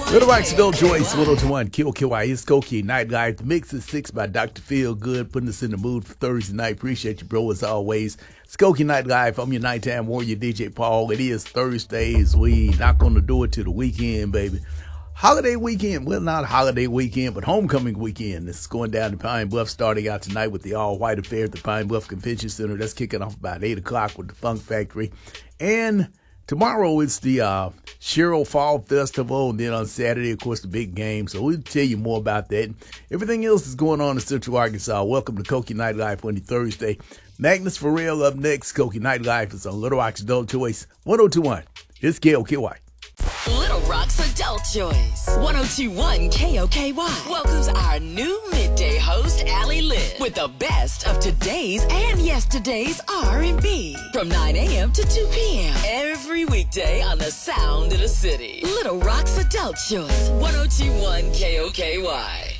Little Rock's Adult Joyce, 1021, KOKY, it's Skokie, Nightlife. The mix is 6 by Dr. Feel Good, putting us in the mood for Thursday night. Appreciate you, bro, as always. Skokie Nightlife, I'm your nighttime warrior, DJ Paul. It is Thursdays. We not going to do it till the weekend, baby. Holiday weekend, well, not holiday weekend, but homecoming weekend. This is going down to Pine Bluff, starting out tonight with the all-white affair at the Pine Bluff Convention Center. That's kicking off about 8 o'clock with the Funk Factory. And tomorrow it's the Cheryl Fall Festival, and then on Saturday, of course, the big game. So we'll tell you more about that. Everything else is going on in Central Arkansas. Welcome to Skokie Nightlife on the Thursday. Magnus Pharrell up next. Skokie Nightlife is on Little Rock's Adult Choice, 1021. It's KOKY. Little Rock's Adult Choice, 1021 KOKY welcomes our new midday host, Allie Lynn, with the best of today's and yesterday's R&B from 9 a.m. to 2 p.m. every weekday on the sound of the city. Little Rock's Adult Choice, 1021 KOKY.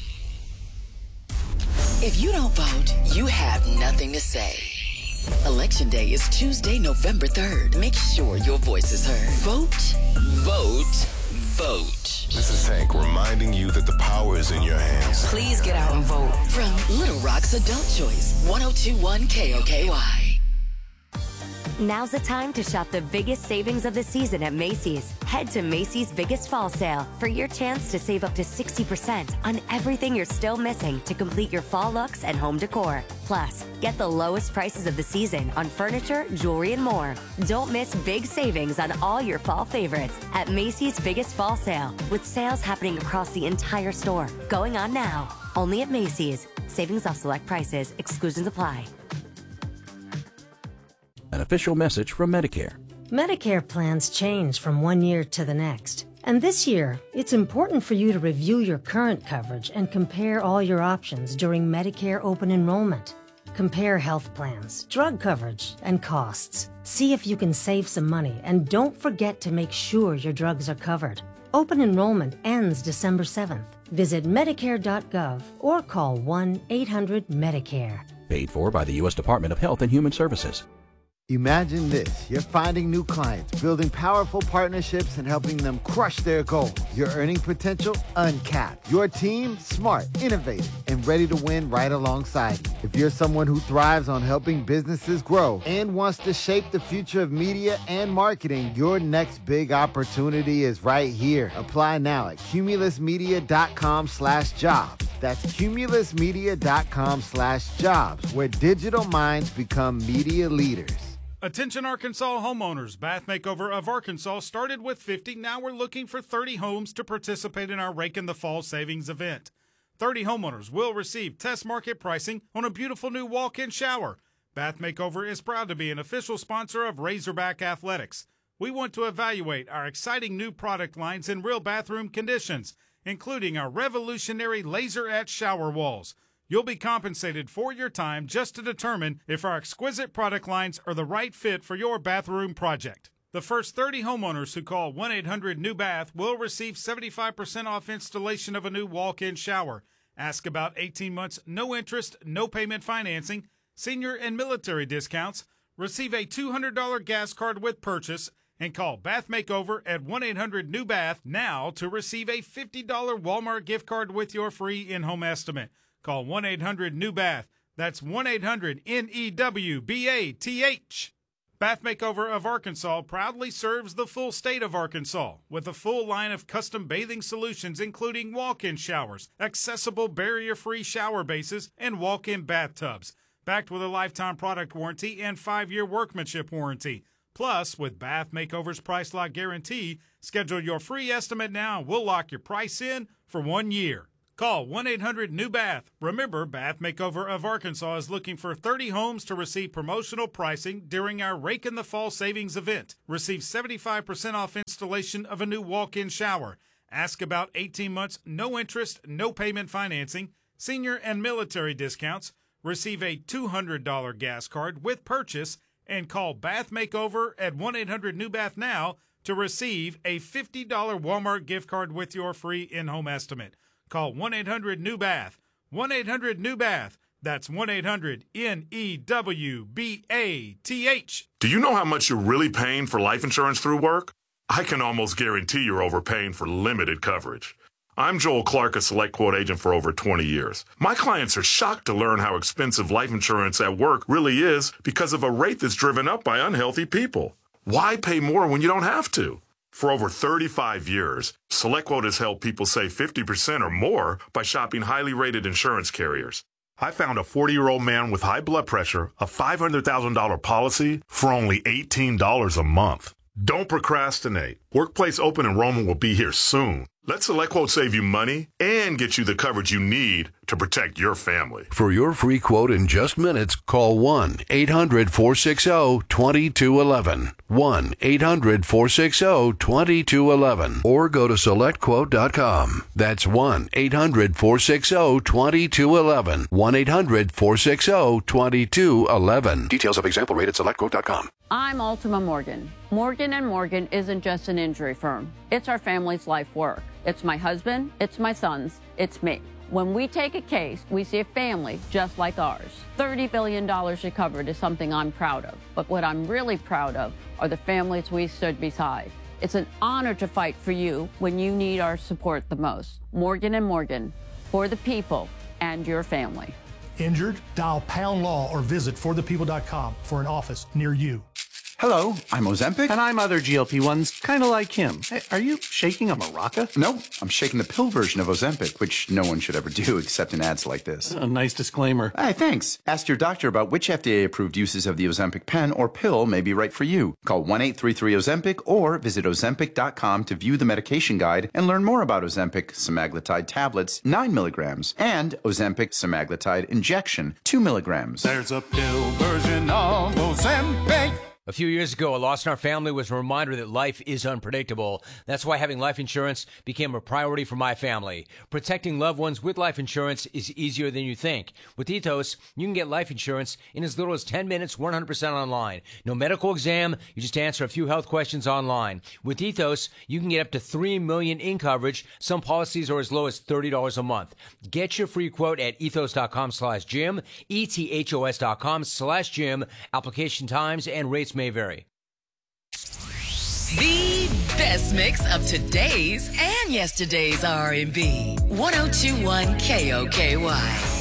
If you don't vote, you have nothing to say. Election Day is Tuesday, November 3rd. Make sure your voice is heard. Vote, vote, vote. This is Hank reminding you that the power is in your hands. Please get out and vote. From Little Rock's Adult Choice, 1021 KOKY. Now's the time to shop the biggest savings of the season at Macy's. Head to Macy's Biggest Fall Sale for your chance to save up to 60% on everything you're still missing to complete your fall looks and home decor. Plus, get the lowest prices of the season on furniture, jewelry, and more. Don't miss big savings on all your fall favorites at Macy's Biggest Fall Sale, with sales happening across the entire store. Going on now. Only at Macy's. Savings off select prices. Exclusions apply. An official message from Medicare. Medicare plans change from one year to the next. And this year, it's important for you to review your current coverage and compare all your options during Medicare open enrollment. Compare health plans, drug coverage, and costs. See if you can save some money, and don't forget to make sure your drugs are covered. Open enrollment ends December 7th. Visit Medicare.gov or call 1-800-MEDICARE. Paid for by the U.S. Department of Health and Human Services. Imagine this. You're finding new clients, building powerful partnerships, and helping them crush their goals. Your earning potential, uncapped. Your team, smart, innovative, and ready to win right alongside you. If you're someone who thrives on helping businesses grow and wants to shape the future of media and marketing, your next big opportunity is right here. Apply now at cumulusmedia.com/jobs. That's cumulusmedia.com/jobs, where digital minds become media leaders. Attention Arkansas homeowners. Bath Makeover of Arkansas started with 50. Now we're looking for 30 homes to participate in our Rake in the Fall savings event. 30 homeowners will receive test market pricing on a beautiful new walk-in shower. Bath Makeover is proud to be an official sponsor of Razorback Athletics. We want to evaluate our exciting new product lines in real bathroom conditions, including our revolutionary laser etched shower walls. You'll be compensated for your time just to determine if our exquisite product lines are the right fit for your bathroom project. The first 30 homeowners who call 1-800-NEW-BATH will receive 75% off installation of a new walk-in shower. Ask about 18 months, no interest, no payment financing, senior and military discounts. Receive a $200 gas card with purchase, and call Bath Makeover at 1-800-NEW-BATH now to receive a $50 Walmart gift card with your free in-home estimate. Call 1-800-NEW-BATH. That's 1-800-NEWBATH. Bath Makeover of Arkansas proudly serves the full state of Arkansas with a full line of custom bathing solutions, including walk-in showers, accessible barrier-free shower bases, and walk-in bathtubs. Backed with a lifetime product warranty and 5-year workmanship warranty. Plus, with Bath Makeover's Price Lock Guarantee, schedule your free estimate now. We'll lock your price in for 1 year. Call 1-800-NEW-BATH. Remember, Bath Makeover of Arkansas is looking for 30 homes to receive promotional pricing during our Rake in the Fall savings event. Receive 75% off installation of a new walk-in shower. Ask about 18 months, no interest, no payment financing, senior and military discounts. Receive a $200 gas card with purchase, and call Bath Makeover at 1-800-NEW-BATH now to receive a $50 Walmart gift card with your free in-home estimate. Call 1-800-NEW-BATH. 1-800-NEW-BATH. That's 1-800-NEWBATH. Do you know how much you're really paying for life insurance through work? I can almost guarantee you're overpaying for limited coverage. I'm Joel Clark, a Select Quote agent for over 20 years. My clients are shocked to learn how expensive life insurance at work really is because of a rate that's driven up by unhealthy people. Why pay more when you don't have to? For over 35 years, SelectQuote has helped people save 50% or more by shopping highly rated insurance carriers. I found a 40-year-old man with high blood pressure, a $500,000 policy for only $18 a month. Don't procrastinate. Workplace open enrollment will be here soon. Let SelectQuote save you money and get you the coverage you need to protect your family. For your free quote in just minutes, call 1-800-460-2211. 1-800-460-2211. Or go to SelectQuote.com. That's 1-800-460-2211. 1-800-460-2211. Details of example rate at SelectQuote.com. I'm Ultima Morgan. Morgan & Morgan isn't just an injury firm. It's our family's life work. It's my husband, it's my sons, it's me. When we take a case, we see a family just like ours. $30 billion recovered is something I'm proud of. But what I'm really proud of are the families we stood beside. It's an honor to fight for you when you need our support the most. Morgan & Morgan, for the people and your family. Injured? Dial Pound Law or visit forthepeople.com for an office near you. Hello, I'm Ozempic. And I'm other GLP-1s, kind of like him. Hey, are you shaking a maraca? No, I'm shaking the pill version of Ozempic, which no one should ever do except in ads like this. A nice disclaimer. Hey, thanks. Ask your doctor about which FDA-approved uses of the Ozempic pen or pill may be right for you. Call 1-833-OZEMPIC or visit Ozempic.com to view the medication guide and learn more about Ozempic semaglutide tablets, 9 milligrams, and Ozempic semaglutide injection, 2 milligrams. There's a pill version of Ozempic. A few years ago, a loss in our family was a reminder that life is unpredictable. That's why having life insurance became a priority for my family. Protecting loved ones with life insurance is easier than you think. With Ethos, you can get life insurance in as little as 10 minutes, 100% online. No medical exam, you just answer a few health questions online. With Ethos, you can get up to $3 million in coverage. Some policies are as low as $30 a month. Get your free quote at ethos.com/Jim, ethos.com/Jim. Application times and rates may vary. The best mix of today's and yesterday's R&B. 102.1 KOKY.